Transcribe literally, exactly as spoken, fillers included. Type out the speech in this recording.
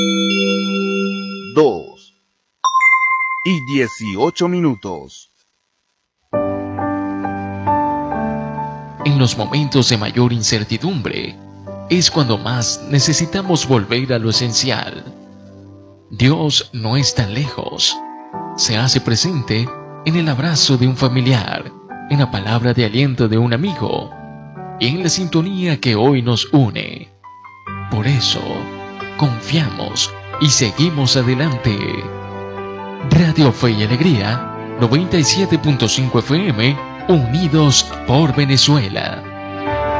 dos y dieciocho minutos. En los momentos de mayor incertidumbre es cuando más necesitamos volver a lo esencial. Dios no es tan lejos. Se hace presente en el abrazo de un familiar, en la palabra de aliento de un amigo y en la sintonía que hoy nos une. Por eso, confiamos y seguimos adelante. Radio Fe y Alegría, noventa y siete punto cinco F M, unidos por Venezuela.